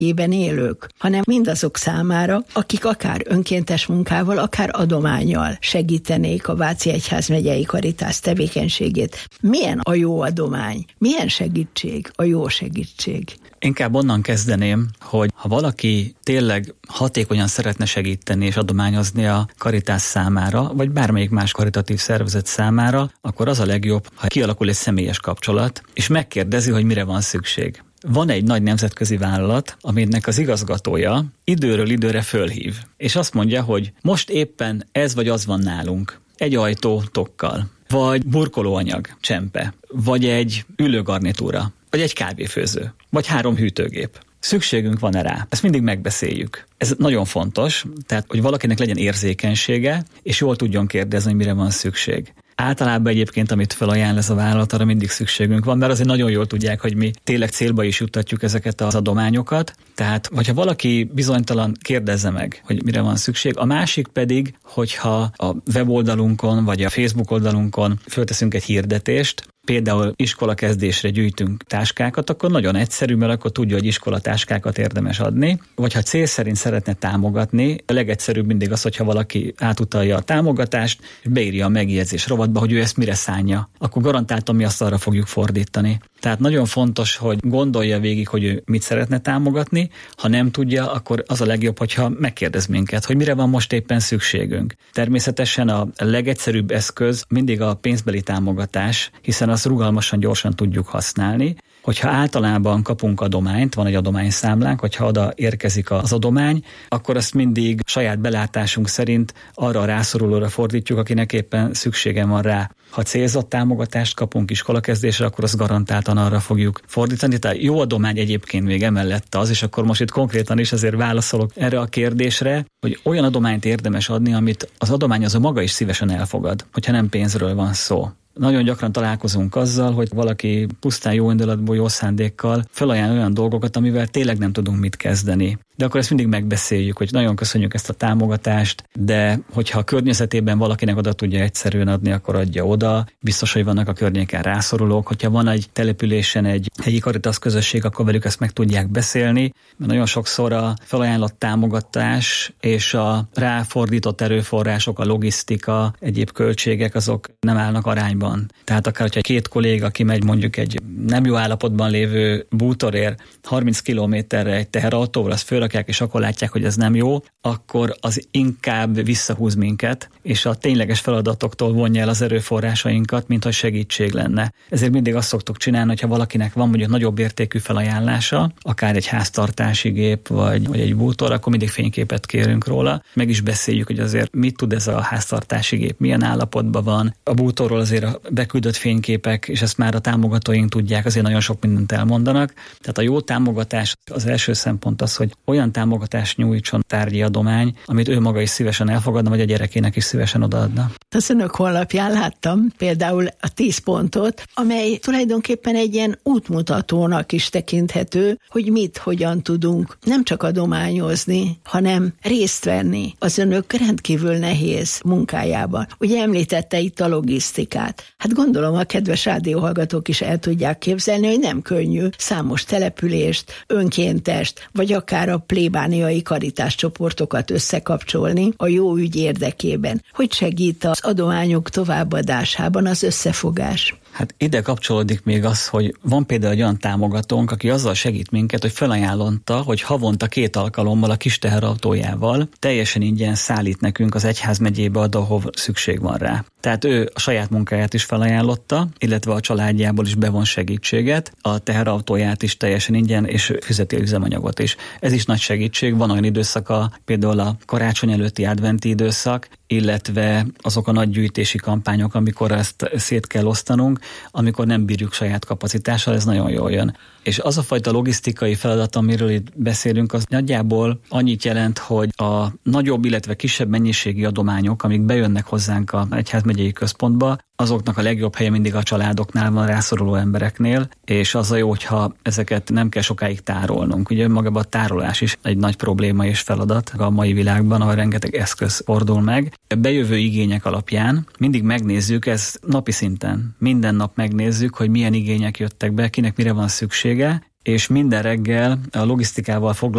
ében élők, hanem mindazok számára, akik akár önkéntes munkával, akár adománnyal segítenék a Váci Egyházmegyei Karitás tevékenységét. Milyen a jó adomány? Milyen segítség a jó segítség? Inkább onnan kezdeném, hogy ha valaki tényleg hatékonyan szeretne segíteni és adományozni a Karitás számára, vagy bármelyik más karitatív szervezet számára, akkor az a legjobb, ha kialakul egy személyes kapcsolat, és megkérdezi, hogy mire van szükség. Van egy nagy nemzetközi vállalat, aminek az igazgatója időről időre fölhív, és azt mondja, hogy most éppen ez vagy az van nálunk, egy ajtó tokkal, vagy burkolóanyag, csempe, vagy egy ülőgarnitúra, vagy egy kávéfőző, vagy 3 hűtőgép. Szükségünk van-e rá? Ezt mindig megbeszéljük. Ez nagyon fontos, tehát, hogy valakinek legyen érzékenysége, és jól tudjon kérdezni, hogy mire van szükség. Általában egyébként, amit felajánl ez a vállalat, arra mindig szükségünk van, mert azért nagyon jól tudják, hogy mi tényleg célba is juttatjuk ezeket az adományokat. Tehát, hogyha valaki bizonytalan, kérdezze meg, hogy mire van szükség. A másik pedig, hogyha a weboldalunkon, vagy a Facebook oldalunkon fölteszünk egy hirdetést, például iskolakezdésre gyűjtünk táskákat, akkor nagyon egyszerű, mert akkor tudja, hogy iskolatáskákat érdemes adni. Vagy ha cél szerint szeretne támogatni, a legegyszerűbb mindig az, hogyha valaki átutalja a támogatást, és beírja a megjegyzés rovatba, hogy ő ezt mire szánja. Akkor garantáltan mi azt arra fogjuk fordítani. Tehát nagyon fontos, hogy gondolja végig, hogy ő mit szeretne támogatni. Ha nem tudja, akkor az a legjobb, hogyha megkérdez minket, hogy mire van most éppen szükségünk. Természetesen a legegyszerűbb eszköz mindig a pénzbeli támogatás, hiszen azt rugalmasan, gyorsan tudjuk használni. Hogyha általában kapunk adományt, van egy adományszámlánk, hogyha oda érkezik az adomány, akkor azt mindig saját belátásunk szerint arra a rászorulóra fordítjuk, akinek éppen szüksége van rá. Ha célzott támogatást kapunk iskolakezdésre, akkor azt garantáltan arra fogjuk fordítani. Tehát jó adomány egyébként még emellett az, és akkor most itt konkrétan is azért válaszolok erre a kérdésre, hogy olyan adományt érdemes adni, amit az adományozó maga is szívesen elfogad, hogyha nem pénzről van szó. Nagyon gyakran találkozunk azzal, hogy valaki pusztán jó indulatból, jó szándékkal felajánl olyan dolgokat, amivel tényleg nem tudunk mit kezdeni. De akkor ezt mindig megbeszéljük, hogy nagyon köszönjük ezt a támogatást, de hogyha a környezetében valakinek oda tudja egyszerűen adni, akkor adja oda. Biztos, hogy vannak a környéken rászorulók. Hogyha van egy településen egy helyi Caritas közösség, akkor velük ezt meg tudják beszélni. Mert nagyon sokszor a felajánlott támogatás és a ráfordított erőforrások, a logisztika, egyéb költségek, azok nem állnak arányban. Tehát akár, hogyha 2 kolléga kimegy mondjuk egy nem jó állapotban lévő bútorért 30 kilométerre egy teherautóval, azt fölrakják, és akkor látják, hogy ez nem jó, akkor az inkább visszahúz minket, és a tényleges feladatoktól vonja el az erőforrásainkat, mint hogy segítség lenne. Ezért mindig azt szoktuk csinálni, hogyha valakinek van mondjuk nagyobb értékű felajánlása, akár egy háztartási gép, vagy egy bútor, akkor mindig fényképet kérünk róla. Meg is beszéljük, hogy azért mit tud ez a háztartási gép, milyen állapotban van. A bútorról azért a beküldött fényképek, és ezt már a támogatóink tudják, azért nagyon sok mindent elmondanak. Tehát a jó támogatás az első szempont az, hogy olyan támogatást nyújtson tárgyi adomány, amit ő maga is szívesen elfogadna, vagy a gyerekének is szívesen odaadna. Az önök honlapján láttam például a 10 pontot, amely tulajdonképpen egy ilyen útmutatónak is tekinthető, hogy mit, hogyan tudunk nem csak adományozni, hanem részt venni az önök rendkívül nehéz munkájában. Ugye említette itt a logisztikát. Hát gondolom a kedves rádióhallgatók is el tudják képzelni, hogy nem könnyű számos települést, önkéntest, vagy akár a plébániai karitás csoportokat összekapcsolni a jó ügy érdekében. Hogy segít az adományok továbbadásában az összefogás? Hát ide kapcsolódik még az, hogy van például egy olyan támogatónk, aki azzal segít minket, hogy felajánlotta, hogy havonta 2 alkalommal a kis teherautójával teljesen ingyen szállít nekünk az egyházmegyébe oda, ahol szükség van rá. Tehát ő a saját munkáját is felajánlotta, illetve a családjából is bevon segítséget, a teherautóját is teljesen ingyen, és fizeti az üzemanyagot is. Ez is nagy segítség, van olyan időszaka, például a karácsony előtti adventi időszak, illetve azok a nagy gyűjtési kampányok, amikor ezt szét kell osztanunk, amikor nem bírjuk saját kapacitással, ez nagyon jól jön. És az a fajta logisztikai feladat, amiről itt beszélünk, az nagyjából annyit jelent, hogy a nagyobb, illetve kisebb mennyiségi adományok, amik bejönnek hozzánk a egyházmegyei központba, azoknak a legjobb helye mindig a családoknál van, rászoruló embereknél, és az a jó, hogyha ezeket nem kell sokáig tárolnunk. Ugye önmagában a tárolás is egy nagy probléma és feladat a mai világban, ahol rengeteg eszköz fordul meg. A bejövő igények alapján mindig megnézzük, ez napi szinten, minden nap megnézzük, hogy milyen igények jöttek be, kinek mire van szüksége, és minden reggel a logisztikával foglalkozó